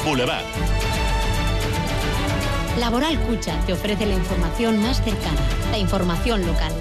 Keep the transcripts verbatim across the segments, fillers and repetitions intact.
Boulevard. Laboral Cucha te ofrece la información más cercana, la información local.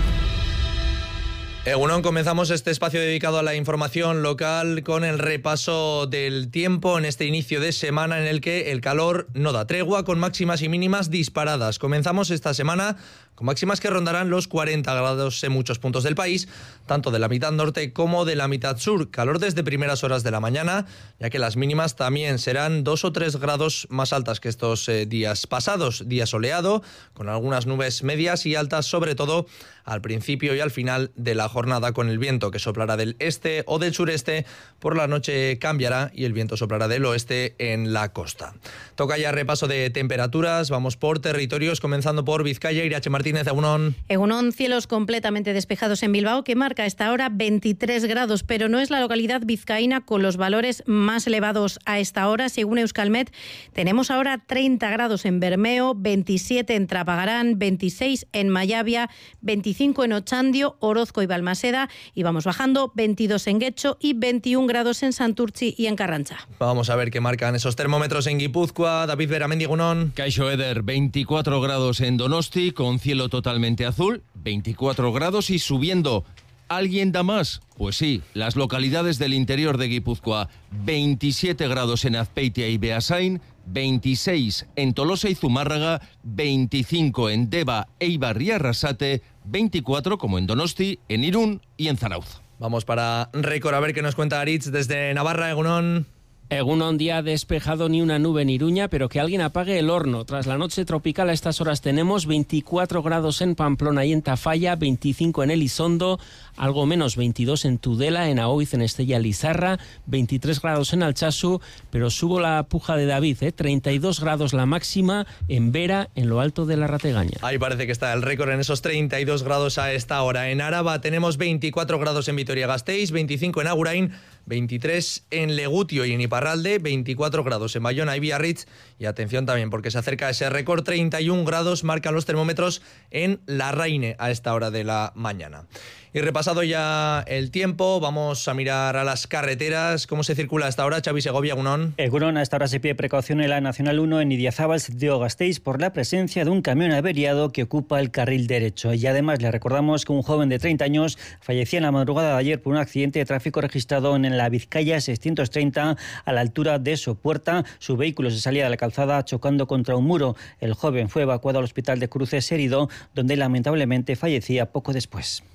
Egunon, comenzamos este espacio dedicado a la información local con el repaso del tiempo en este inicio de semana en el que el calor no da tregua, con máximas y mínimas disparadas. Comenzamos esta semana con máximas que rondarán los cuarenta grados en muchos puntos del país, tanto de la mitad norte como de la mitad sur. Calor desde primeras horas de la mañana, ya que las mínimas también serán dos o tres grados más altas que estos eh, días pasados. Día soleado, con algunas nubes medias y altas, sobre todo al principio y al final de la jornada, con el viento que soplará del este o del sureste. Por la noche cambiará y el viento soplará del oeste en la costa. Toca ya repaso de temperaturas. Vamos por territorios, comenzando por Vizcaya. Irache Martínez, Egunon. Egunon, cielos completamente despejados en Bilbao, que marca a esta hora veintitrés grados, pero no es la localidad vizcaína con los valores más elevados a esta hora. Según Euskalmet, tenemos ahora treinta grados en Bermeo, veintisiete en Trapagarán, veintiséis en Mayavia, veinticinco en Ochandio, Orozco y Balmaseda, y vamos bajando, veintidós en Guecho y veintiún grados en Santurtzi y en Carranza. Vamos a ver qué marcan esos termómetros en Guipúzcoa. David Beramendi, Egunon. Kaixo Eder, veinticuatro grados en Donosti, con cielo totalmente azul, veinticuatro grados y subiendo. ¿Alguien da más? Pues sí, las localidades del interior de Guipúzcoa, veintisiete grados en Azpeitia y Beasain, veintiséis en Tolosa y Zumárraga, veinticinco en Deba, Eibar y Arrasate, veinticuatro como en Donosti, en Irún y en Zarauz. Vamos para récord, a ver qué nos cuenta Aritz desde Navarra, Egunon. Egunon, día despejado, ni una nube en Iruña, pero que alguien apague el horno. Tras la noche tropical a estas horas tenemos veinticuatro grados en Pamplona y en Tafalla, veinticinco en Elizondo, algo menos veintidós en Tudela, en Aoiz, en Estella Lizarra, veintitrés grados en Altsasu, pero subo la puja de David, ¿eh? treinta y dos grados la máxima en Vera, en lo alto de la Rategaña. Ahí parece que está el récord en esos treinta y dos grados a esta hora. En Áraba tenemos veinticuatro grados en Vitoria-Gasteiz, veinticinco en Agurain, veintitrés en Legutio y en Iparralde, veinticuatro grados en Bayona y Biarritz, y atención también porque se acerca ese récord, treinta y un grados marcan los termómetros en Larraine a esta hora de la mañana. Y repasado ya el tiempo, vamos a mirar a las carreteras. ¿Cómo se circula a esta hora? Xavi Segovia, Egunon. Egunon, a esta hora se pide precaución en la Nacional uno en Idiazábal, sentido Gasteiz, por la presencia de un camión averiado que ocupa el carril derecho. Y además le recordamos que un joven de treinta años fallecía en la madrugada de ayer por un accidente de tráfico registrado en la Vizcaya seiscientos treinta a la altura de Sopuerta. Su vehículo se salía de la calzada chocando contra un muro. El joven fue evacuado al hospital de Cruces herido, donde lamentablemente fallecía poco después.